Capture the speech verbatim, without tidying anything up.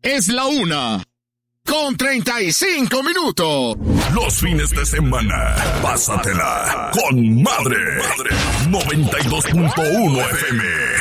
Es la una con treinta y cinco minutos. Los fines de semana, pásatela con madre. noventa y dos punto uno F M.